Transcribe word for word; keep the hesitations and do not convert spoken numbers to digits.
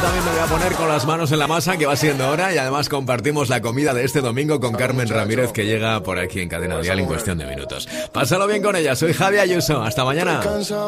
también me voy a poner con las manos en la masa, que va siendo hora, y además compartimos la comida de este domingo con Carmen Ramírez, que llega por aquí en Cadena Dial en cuestión de minutos. Pásalo bien con ella, soy Javi Ayuso, hasta mañana.